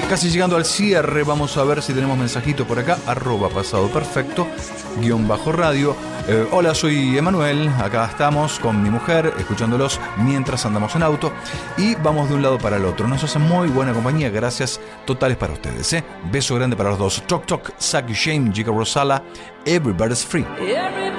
Casi llegando al cierre, vamos a ver si tenemos mensajito por acá, @pasadoperfecto _radio. Hola, soy Emanuel, acá estamos con mi mujer, escuchándolos mientras andamos en auto y vamos de un lado para el otro. Nos hacen muy buena compañía, gracias totales para ustedes. Beso grande para los dos. Tok Tok, Saki Shame, Giga Rosala, Everybody's Free.